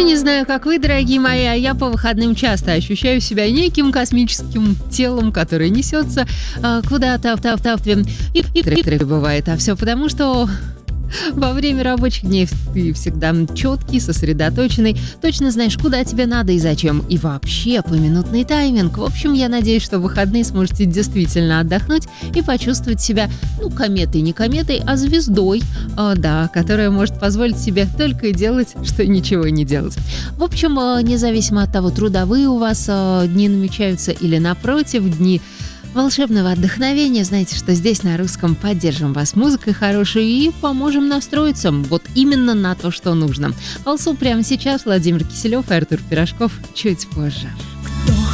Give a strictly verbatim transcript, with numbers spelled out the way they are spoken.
Не знаю, как вы, дорогие мои, а я по выходным часто ощущаю себя неким космическим телом, которое несется а, куда-то в тав тав и и и бывает. А все потому, что во время рабочих дней ты всегда четкий, сосредоточенный, точно знаешь, куда тебе надо и зачем. И вообще поминутный тайминг. В общем, я надеюсь, что в выходные сможете действительно отдохнуть и почувствовать себя, ну, кометой, не кометой, а звездой, э, да, которая может позволить себе только и делать, что ничего не делать. В общем, э, независимо от того, трудовые у вас э, дни намечаются или, напротив, дни волшебного отдохновения, знаете, что здесь на русском поддержим вас музыкой хорошей и поможем настроиться вот именно на то, что нужно. Алсу прямо сейчас Владимир Киселев и Артур Пирожков чуть позже.